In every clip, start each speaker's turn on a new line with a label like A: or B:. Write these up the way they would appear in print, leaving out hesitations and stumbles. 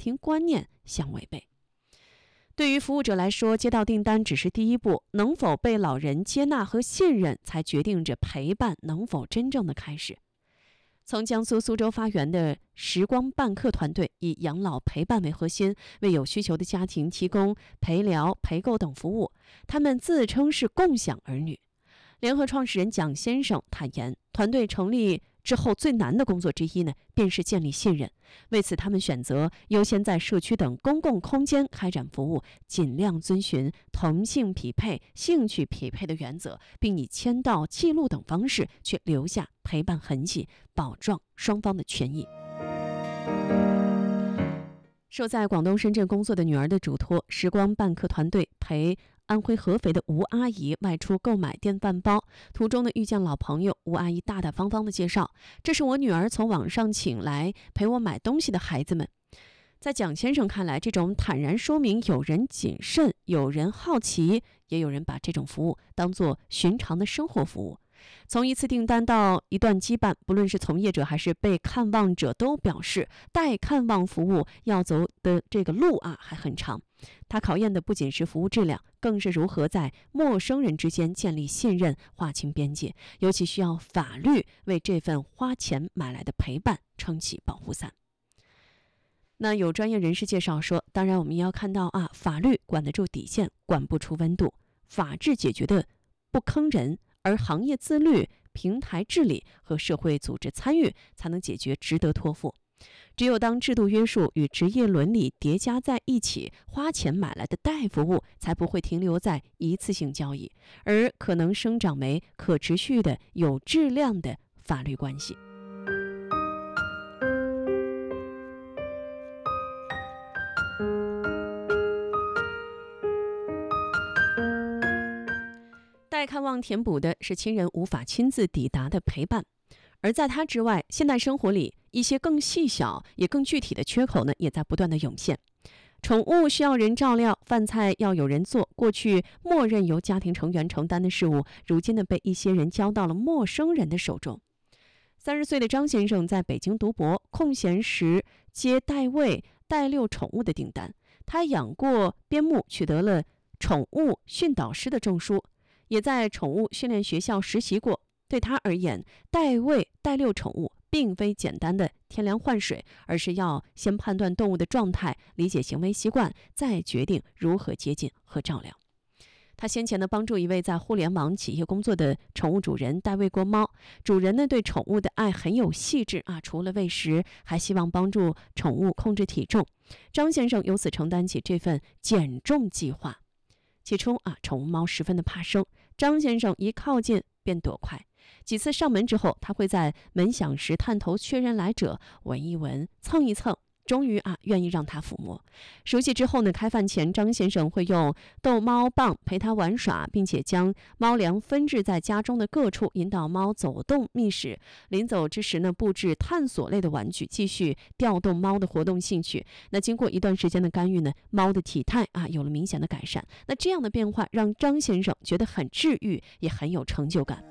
A: 庭观念相违背。对于服务者来说，接到订单只是第一步，能否被老人接纳和信任，才决定着陪伴能否真正的开始。从江苏苏州发源的时光伴客团队，以养老陪伴为核心，为有需求的家庭提供陪聊、陪购等服务。他们自称是共享儿女。联合创始人蒋先生坦言，团队成立之后最难的工作之一呢，便是建立信任。为此，他们选择优先在社区等公共空间开展服务，尽量遵循同性匹配、兴趣匹配的原则，并以签到、记录等方式去留下陪伴痕迹，保障双方的权益。受在广东深圳工作的女儿的嘱托，时光伴客团队陪安徽合肥的吴阿姨外出购买电饭煲，途中呢遇见老朋友，吴阿姨大大方方的介绍：“这是我女儿从网上请来陪我买东西的孩子们。”在蒋先生看来，这种坦然说明有人谨慎，有人好奇，也有人把这种服务当作寻常的生活服务。从一次订单到一段羁绊，不论是从业者还是被看望者都表示，代看望服务要走的这个路还很长。它考验的不仅是服务质量，更是如何在陌生人之间建立信任、划清边界，尤其需要法律为这份花钱买来的陪伴撑起保护伞。那有专业人士介绍说，当然我们也要看到法律管得住底线，管不出温度，法治解决的不坑人，而行业自律、平台治理和社会组织参与才能解决值得托付。只有当制度约束与职业伦理叠加在一起，花钱买来的代服务才不会停留在一次性交易，而可能生长为可持续的、有质量的法律关系。代看望填补的是亲人无法亲自抵达的陪伴，而在它之外，现代生活里一些更细小也更具体的缺口呢，也在不断的涌现。宠物需要人照料，饭菜要有人做，过去默认由家庭成员承担的事物，如今呢被一些人交到了陌生人的手中。30岁的张先生在北京读博，空闲时接代喂、代遛宠物的订单。他养过边牧，取得了宠物训导师的证书，也在宠物训练学校实习过。对他而言，代喂、代遛宠物并非简单的添粮换水，而是要先判断动物的状态，理解行为习惯，再决定如何接近和照料。他先前呢帮助一位在互联网企业工作的宠物主人代喂过猫，主人呢对宠物的爱很有细致除了喂食，还希望帮助宠物控制体重。张先生由此承担起这份减重计划。起初宠物猫十分的怕生，张先生一靠近便躲快。几次上门之后，他会在门响时探头确认来者，闻一闻，蹭一蹭，终于愿意让他抚摸。熟悉之后呢，开饭前张先生会用逗猫棒陪他玩耍，并且将猫粮分置在家中的各处，引导猫走动觅食。临走之时呢，布置探索类的玩具，继续调动猫的活动兴趣。那经过一段时间的干预呢，猫的体态有了明显的改善。那这样的变化让张先生觉得很治愈，也很有成就感。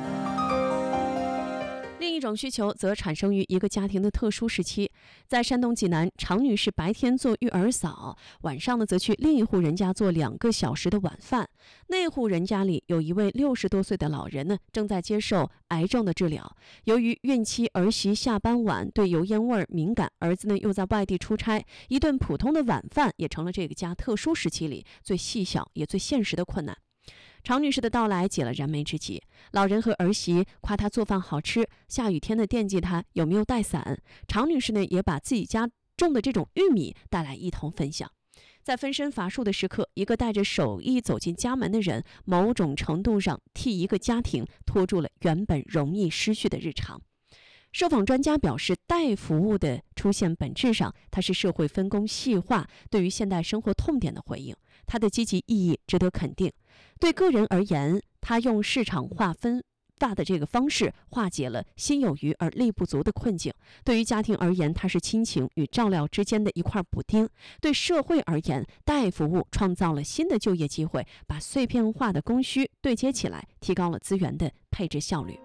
A: 另一种需求则产生于一个家庭的特殊时期，在山东济南，常女士白天做育儿嫂，晚上呢则去另一户人家做2个小时的晚饭。那户人家里有一位60多岁的老人呢，正在接受癌症的治疗。由于孕期儿媳下班晚，对油烟味敏感，儿子呢又在外地出差，一顿普通的晚饭也成了这个家特殊时期里最细小也最现实的困难。常女士的到来解了燃眉之急，老人和儿媳夸她做饭好吃，下雨天的惦记她有没有带伞。常女士呢也把自己家种的这种玉米带来一同分享。在分身乏术的时刻，一个带着手艺走进家门的人，某种程度上替一个家庭拖住了原本容易失序的日常。受访专家表示，代服务的出现本质上它是社会分工细化对于现代生活痛点的回应，它的积极意义值得肯定。对个人而言，它用市场化分发的这个方式化解了心有余而力不足的困境；对于家庭而言，它是亲情与照料之间的一块补丁；对社会而言，代服务创造了新的就业机会，把碎片化的供需对接起来，提高了资源的配置效率。